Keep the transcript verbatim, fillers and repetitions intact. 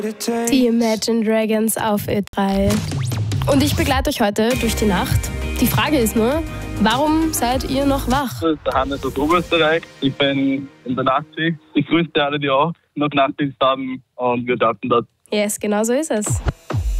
Die Imagine Dragons auf Ö drei. Und ich begleite euch heute durch die Nacht. Die Frage ist nur, warum seid ihr noch wach? Das ist der Hannes aus Oberösterreich. Ich bin in der Nachtschicht. Ich grüße alle, die auch noch Nachtdienst haben und wir starten das. Yes, genau so ist es.